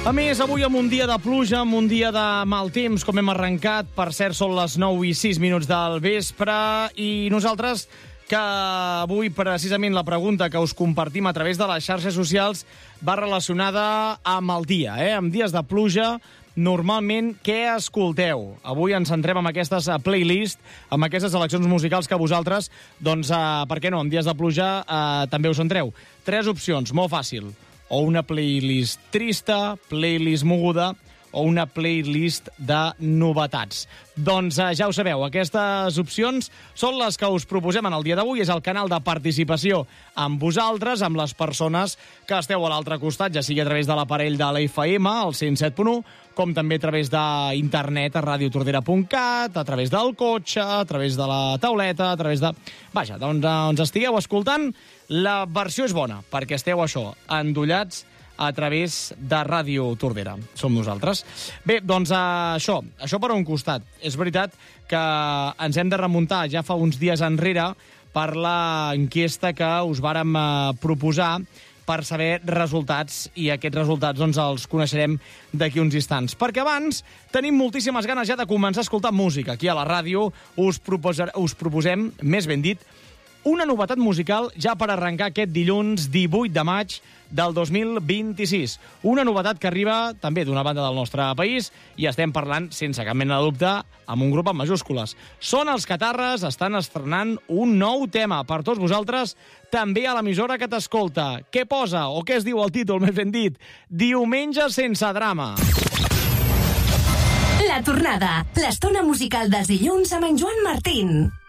A més, avui amb un dia de pluja, amb un dia de mal temps, com hem arrencat. Per cert, són les 9:06 del vespre i nosaltres, que avui precisament la pregunta que us compartim a través de les xarxes socials va relacionada amb el dia, amb dies de pluja. Normalment, què escolteu? Avui ens centrem en aquestes playlist, amb aquestes seleccions musicals que vosaltres, doncs, per què no, en dies de pluja també us centreu. 3 opcions, molt fàcil. O una playlist trista, playlist moguda, o una playlist de novetats. Doncs ja ho sabeu, aquestes opcions són les que us proposem en el dia d'avui. És el canal de participació amb vosaltres, amb les persones que esteu a l'altre costat, ja sigui a través de l'aparell de la FM, el 107.1, com també a través d'internet a radiotordera.cat, a través del cotxe, a través de la tauleta, a través de... Vaja, doncs ens estigueu escoltant. La versió és bona, perquè esteu això, endollats a través de Ràdio Tordera. Som nosaltres. Bé, doncs això per un costat. És veritat que ens hem de remuntar ja fa uns dies enrere per l'enquesta que us vàrem proposar per saber resultats, i aquests resultats doncs, els coneixerem d'aquí uns instants. Perquè abans tenim moltíssimes ganes ja de començar a escoltar música. Aquí a la ràdio us proposem, més ben dit, una novetat musical ja per arrencar aquest dilluns 18 de maig del 2026. Una novetat que arriba també d'una banda del nostre país, i estem parlant, sense cap mena de dubte, amb un grup amb majúscules. Són els Catarres, estan estrenant un nou tema per tots vosaltres, també a l'emissora que t'escolta. Què posa, o què es diu el títol, més ben dit? Diumenge sense drama. La tornada, l'estona musical dels dilluns amb en Joan Martín.